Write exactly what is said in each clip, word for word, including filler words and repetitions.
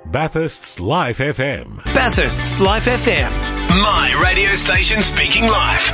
Bathurst's Life F M. Bathurst's Life F M. My radio station speaking live.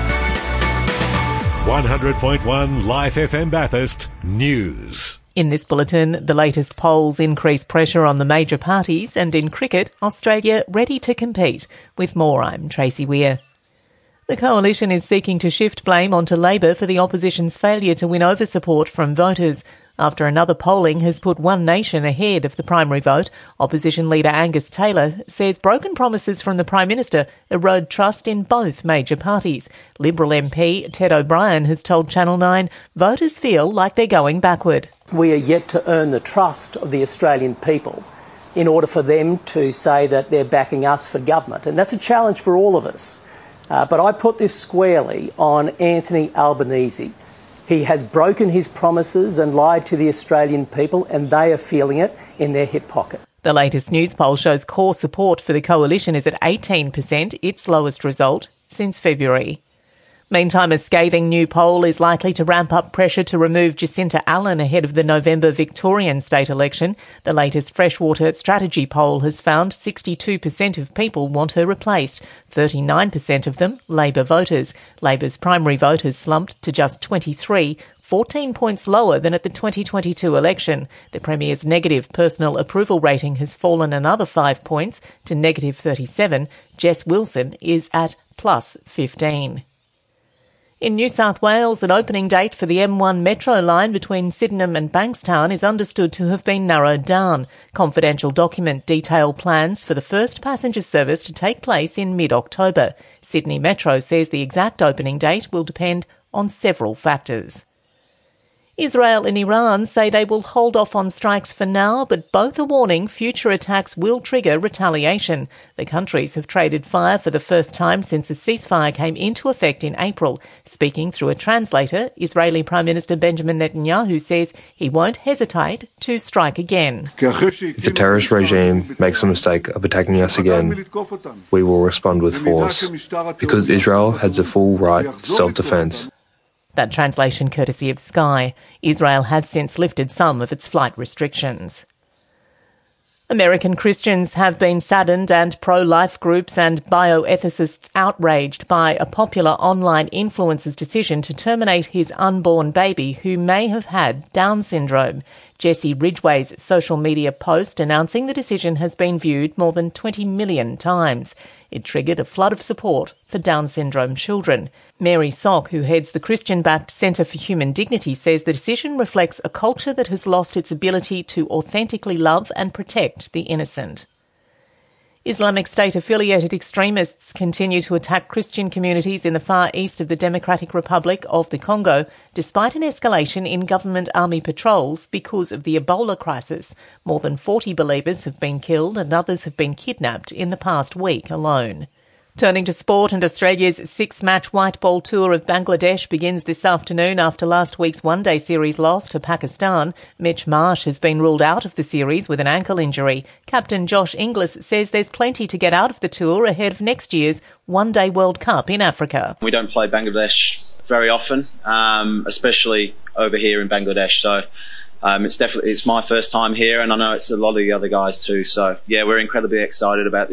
one hundred point one Life F M Bathurst News. In this bulletin, the latest polls increase pressure on the major parties, and in cricket, Australia ready to compete. With more, I'm Tracy Weir. The Coalition is seeking to shift blame onto Labor for the opposition's failure to win over support from voters. After another polling has put One Nation ahead of the primary vote, opposition leader Angus Taylor says broken promises from the Prime Minister erode trust in both major parties. Liberal M P Ted O'Brien has told Channel nine voters feel like they're going backward. We are yet to earn the trust of the Australian people in order for them to say that they're backing us for government. And that's a challenge for all of us. Uh, but I put this squarely on Anthony Albanese. He has broken his promises and lied to the Australian people, and they are feeling it in their hip pocket. The latest news poll shows core support for the Coalition is at eighteen percent, its lowest result since February. Meantime, a scathing new poll is likely to ramp up pressure to remove Jacinta Allen ahead of the November Victorian state election. The latest Freshwater Strategy poll has found sixty-two percent of people want her replaced, thirty-nine percent of them Labor voters. Labor's primary voters slumped to just twenty-three, fourteen points lower than at the twenty twenty-two election. The Premier's negative personal approval rating has fallen another five points to negative thirty-seven. Jess Wilson is at plus fifteen. In New South Wales, an opening date for the M one metro line between Sydenham and Bankstown is understood to have been narrowed down. Confidential document detail plans for the first passenger service to take place in mid-October. Sydney Metro says the exact opening date will depend on several factors. Israel and Iran say they will hold off on strikes for now, but both are warning future attacks will trigger retaliation. The countries have traded fire for the first time since a ceasefire came into effect in April. Speaking through a translator, Israeli Prime Minister Benjamin Netanyahu says he won't hesitate to strike again. If the terrorist regime makes the mistake of attacking us again, we will respond with force, because Israel has the full right to self-defense. That translation courtesy of Sky. Israel has since lifted some of its flight restrictions. American Christians have been saddened and pro-life groups and bioethicists outraged by a popular online influencer's decision to terminate his unborn baby who may have had Down syndrome. Jesse Ridgway's social media post announcing the decision has been viewed more than twenty million times. It triggered a flood of support for Down syndrome children. Mary Sock, who heads the Christian-backed Centre for Human Dignity, says the decision reflects a culture that has lost its ability to authentically love and protect the innocent. Islamic State-affiliated extremists continue to attack Christian communities in the far east of the Democratic Republic of the Congo, despite an escalation in government army patrols because of the Ebola crisis. More than forty believers have been killed and others have been kidnapped in the past week alone. Turning to sport, and Australia's six-match white ball tour of Bangladesh begins this afternoon after last week's one-day series loss to Pakistan. Mitch Marsh has been ruled out of the series with an ankle injury. Captain Josh Inglis says there's plenty to get out of the tour ahead of next year's one-day World Cup in Africa. We don't play Bangladesh very often, um, especially over here in Bangladesh, so um, it's definitely it's my first time here, and I know it's a lot of the other guys too. So yeah, we're incredibly excited about